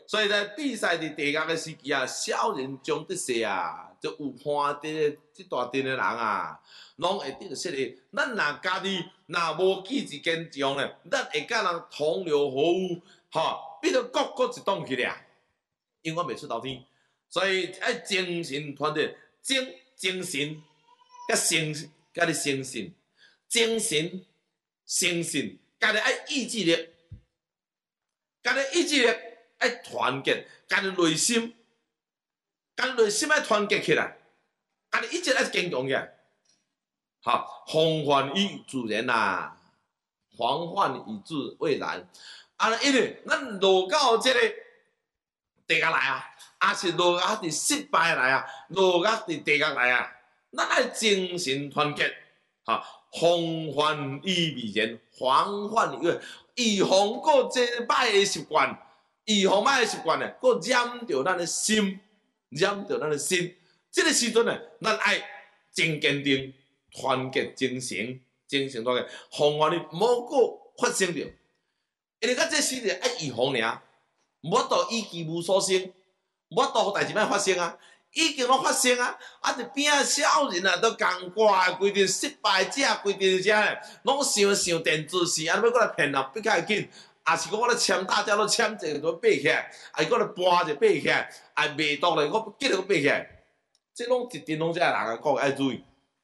所以在比赛伫地角的时期啊，少年将得势啊，就有判的即大阵的人啊，拢会得识的。咱若家己若无记之坚强咧，咱会甲人同流合污，吼，变到各一档去俩，永远袂出头天。所以爱精神团队，精神甲甲你诚信，精神诚信，家己爱意志力，家己意志力爱团结，家己内心爱团结起来，家己意志爱坚强起来。好，防范于自然啊，防范于未然。啊，因为咱落到这个地角来啊，也是落到伫失败来啊，落到伫地角来啊，咱爱精神团结，哈，防范于未然，防范于预防过这歹的习惯，预防歹的习惯呢，过染着咱的心，染着咱的心。这个时阵呢，咱爱真坚定。团结精神团结，防范你无过发生着，因为到这时阵爱预防尔，无到预期无所生，无到代志莫发生啊，已经拢发生啊，啊！伫边仔少年啊，都共挂规定失败者规定者咧，拢想电子是安尼要过来骗人，比较紧，也是讲我咧签大家都签一个都爬起来，还过来搬者爬起来，还未到咧，我记得我爬起来，这拢一定拢这人啊，各位爱注意。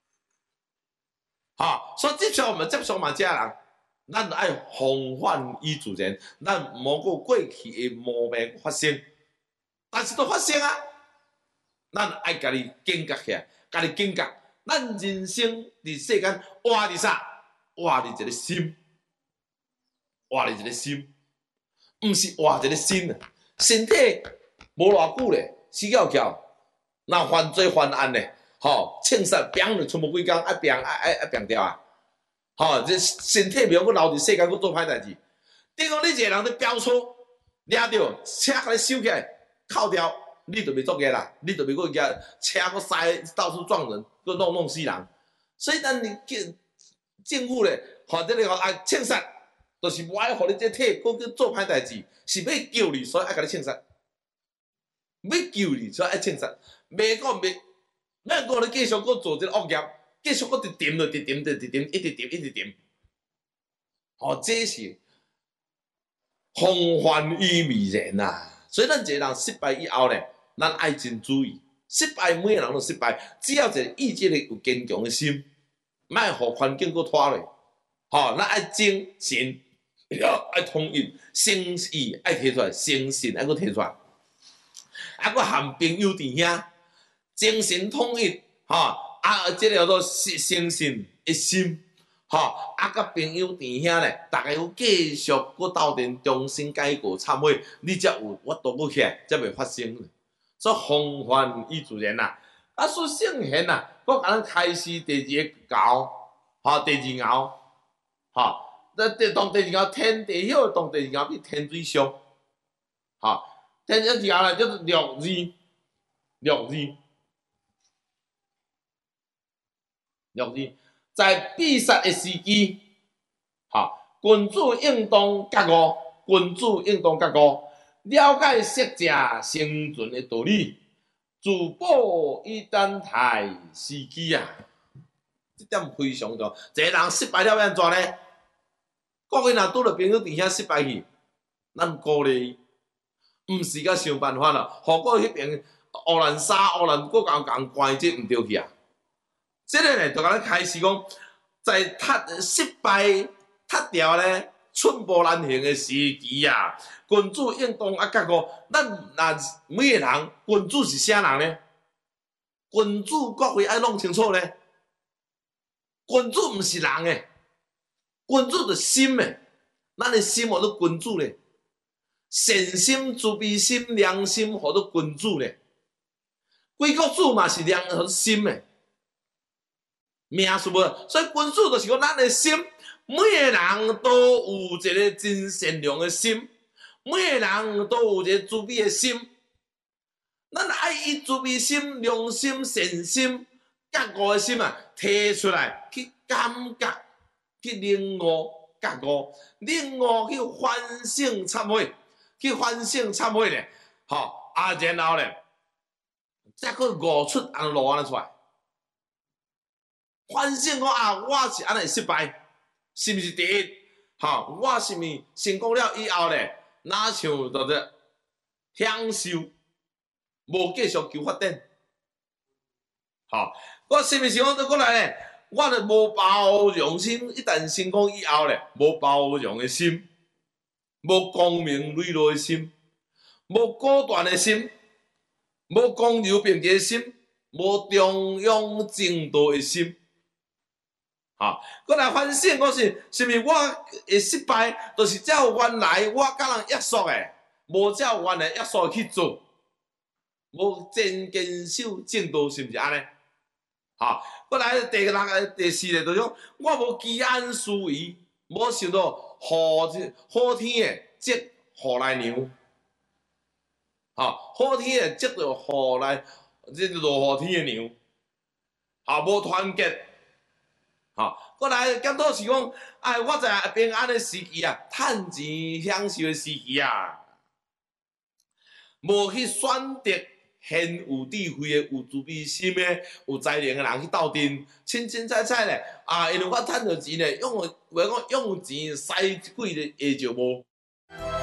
好，所以接下我们接触嘛，这人，咱爱防范于自然，咱莫过去的毛病发生，但是都发生啊，咱爱家己警觉起来，家己警觉，咱人生伫世间活伫啥？活伫一个心，活伫一个心，毋是活一个心啊！身体无偌久咧，死翘翘，若犯罪犯案咧。吼，枪杀病就出无几工，爱病掉啊！吼，这身体袂用阁留伫世间，阁做歹代志。等于讲你一个人伫飙车，抓着车甲你收起来，扣掉，你就袂作孽啦，你就袂阁举车阁驶到处撞人，阁弄死人。所以咱政府咧，吼这个吼啊枪杀，就是无爱互你这体阁去做歹代志，是要救你，所以爱甲你枪杀。要救你，所以爱枪杀，袂讲袂。咱讲你继续搁做这个恶业，继续搁直点，一直点，吼，这是防范于未然呐。所以咱一个人失败以后咧，咱爱真注意，失败每个人都失败，只要一个意志力有坚强的心，莫互环境搁拖落，吼，咱爱精神，爱统一，诚意爱摕出来，诚信爱搁摕出来，啊，搁含朋友弟兄。精神统一，吼啊，这个叫做诚信一心，吼啊，甲朋友弟兄咧，大家要继续搁斗阵，重新改过忏悔，你才有我倒过起来，才袂发生。所以防范于自然呐，啊，说圣贤呐，我甲咱开始第二个爻，吼，第二爻，吼，当第二爻天地晓，当第二爻比天水上，吼，天一爻咧叫做六字。在比赛的时机，君主应当觉悟，了解适者生存的道理，自保以等待时机啊！这点非常重要。一个人失败了要安怎呢？各位若拄着朋友弟兄失败去，咱鼓励伊，毋是甲想办法啦，互过迄边乌兰搁共关这毋对去啊！这个呢，就甲咱开始讲，在失败踢掉咧寸步难行的时期啊，君主应当觉悟，咱若每个人，君主是啥人呢？君主各位爱弄清楚咧，君主毋是人诶，君主是心诶，咱的心互做君主咧，善心、慈悲心、良心互做君主咧，贵国主嘛是互做心诶。命是无，所以君主就是讲咱的心，每个人都有一个真善良的心，每个人都有一个慈悲的心。咱爱以慈悲心、良心、善心、觉悟的心啊，提出来去感觉、去领悟、觉悟、去反省、忏悔。 去反省忏悔咧，吼然后咧，再去悟出路安尼出来。反省讲我是安尼失败，是毋是第一？我是毋是成功了以后咧，哪像就是享受，无继续求发展？我是毋是讲过来咧？我咧无包容心，一旦成功以后咧，无包容的心，无光明磊落的心，无果断的心，无刚柔并济的心，无中庸正道的心。过来反省，我是毋是我的失败，就是照原来我甲人约束的，无照原来约束去做，无真坚守正道，是毋是安尼？过来第六个、第四个，就是讲我无居安思危，无受到好天的责祸来娘。好天的责着祸来，这落雨天的娘。无团结。过来检讨是讲，我在平安的时期趁钱享受的时期无去选择很有智慧的、有自卑心的、有才能的人去斗阵，清清彩彩咧因为我趁着钱咧，话讲用钱使鬼咧，下就无。